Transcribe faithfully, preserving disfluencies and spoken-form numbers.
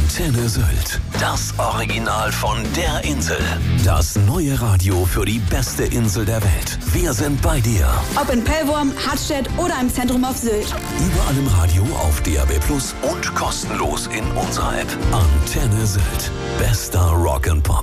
Antenne Sylt. Das Original von der Insel. Das neue Radio für die beste Insel der Welt. Wir sind bei dir. Ob in Pellworm, Hartstedt oder im Zentrum auf Sylt. Überall im Radio, auf D A B Plus und kostenlos in unserer App. Antenne Sylt. Bester Rock'n'Pop.